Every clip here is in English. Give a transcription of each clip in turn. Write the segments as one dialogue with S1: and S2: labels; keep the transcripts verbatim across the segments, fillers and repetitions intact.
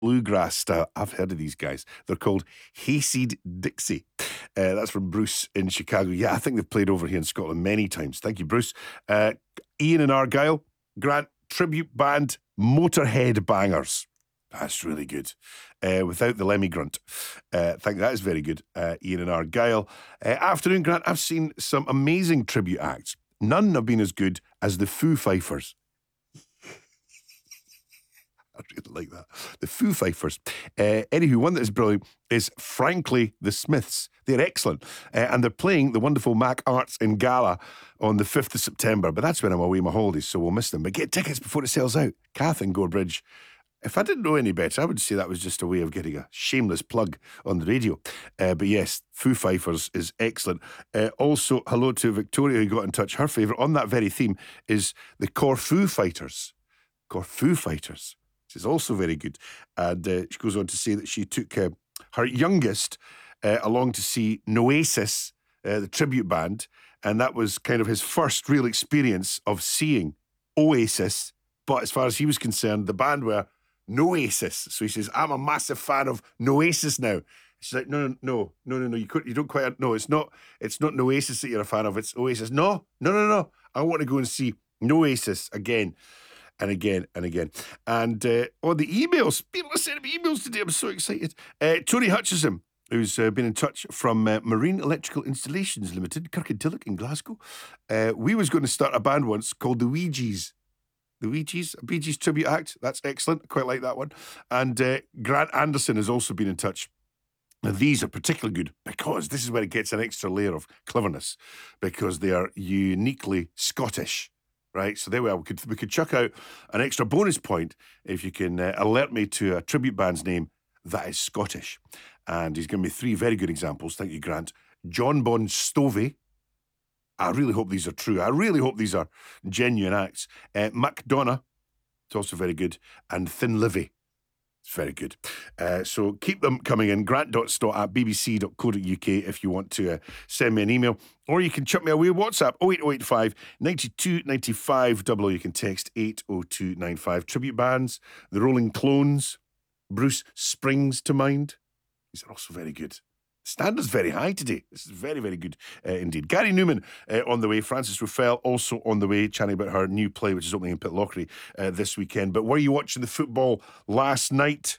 S1: bluegrass style. I've heard of these guys. They're called Hayseed Dixie. Uh, that's from Bruce in Chicago. Yeah, I think they've played over here in Scotland many times. Thank you, Bruce. Uh, Ian in Argyll. Grant, tribute band Motorhead Bangers. That's really good. Uh, without the Lemmy grunt. Uh, I think that is very good. Uh, Ian in Argyll. Uh, afternoon, Grant. I've seen some amazing tribute acts. None have been as good as the Foo Fighters. I really like that. The Foo Fighters. Uh, anywho, one that is brilliant is Frankly the Smiths. They're excellent. Uh, and they're playing the wonderful Mac Arts in Gala on the fifth of September. But that's when I'm away on my holidays, so we'll miss them. But get tickets before it sells out. Kath in Gorebridge. If I didn't know any better, I would say that was just a way of getting a shameless plug on the radio. Uh, but yes, Foo Fighters is excellent. Uh, also, hello to Victoria who got in touch. Her favourite on that very theme is the Corfu Fighters. Corfu Fighters. Which is also very good. And uh, she goes on to say that she took uh, her youngest uh, along to see Noasis, uh, the tribute band, and that was kind of his first real experience of seeing Oasis. But as far as he was concerned, the band were Noasis. So he says, I'm a massive fan of Noasis now. She's like, no, no, no, no, no, no. You could, you don't quite. No, it's not. It's not Noasis that you're a fan of. It's Oasis. No, no, no, no. I want to go and see Noasis again. And again and again. And uh, on the emails, people are sending me emails today. I'm so excited. Uh, Tony Hutchison, who's uh, been in touch from uh, Marine Electrical Installations Limited, Kirkintilloch in Glasgow. Uh, we was going to start a band once called the Ouija's. The Ouija's, a Bee Gees tribute act. That's excellent. Quite like that one. And uh, Grant Anderson has also been in touch. Now, these are particularly good because this is where it gets an extra layer of cleverness because they are uniquely Scottish. Right, so there we are. We could we could chuck out an extra bonus point if you can uh, alert me to a tribute band's name that is Scottish. And he's given me three very good examples. Thank you, Grant. John Bon Stovey. I really hope these are true. I really hope these are genuine acts. Uh, MacDonough. It's also very good. And Thin Livy. It's very good. Uh, so keep them coming in. grant dot stott at b b c dot co dot u k if you want to uh, send me an email. Or you can chuck me away WhatsApp oh eight oh eight five, nine two nine five double oh. You can text eight oh two nine five. Tribute bands, the Rolling Clones, Bruce springs to mind. These are also very good. Standards very high today. This is very, very good uh, indeed. Gary Newman uh, on the way. Frances Ruffell also on the way, chatting about her new play, which is opening in Pitlochry uh, this weekend. But were you watching the football last night?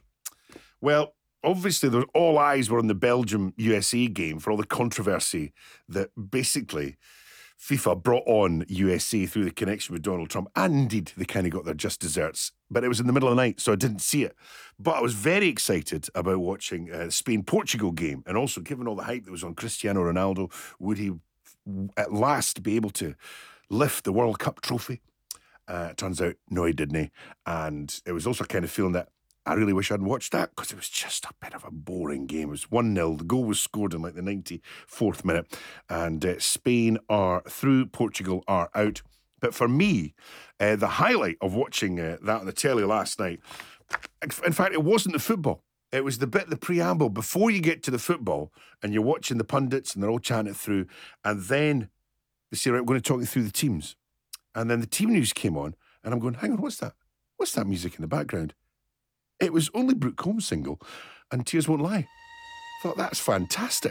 S1: Well, obviously, there, all eyes were on the Belgium-U S A game for all the controversy that basically FIFA brought on U S A through the connection with Donald Trump. And indeed, they kind of got their just desserts. But it was in the middle of the night, so I didn't see it. But I was very excited about watching uh, the Spain-Portugal game. And also, given all the hype that was on Cristiano Ronaldo, would he at last be able to lift the World Cup trophy? Uh, it turns out, no, he didn't. And it was also kind of feeling that I really wish I hadn't watched that because it was just a bit of a boring game. It was one nil. The goal was scored in like the ninety-fourth minute. And uh, Spain are through, Portugal are out. But for me, uh, the highlight of watching uh, that on the telly last night, in fact, it wasn't the football. It was the bit, the preamble, before you get to the football and you're watching the pundits and they're all chanting it through. And then they say, right, we're going to talk you through the teams. And then the team news came on and I'm going, hang on, what's that? What's that music in the background? It was only Brooke Combs' single, and Tears Won't Lie. Thought that's fantastic.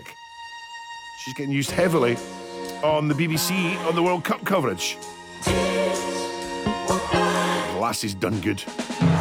S1: She's getting used heavily on the B B C on the World Cup coverage. Lassie's done good.